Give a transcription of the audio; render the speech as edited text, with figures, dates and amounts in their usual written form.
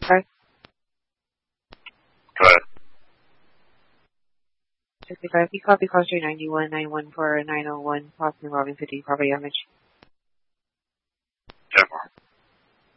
65? Go ahead. 65. You copy call 391-914-901, Boston Robin City, property damage. 10-4.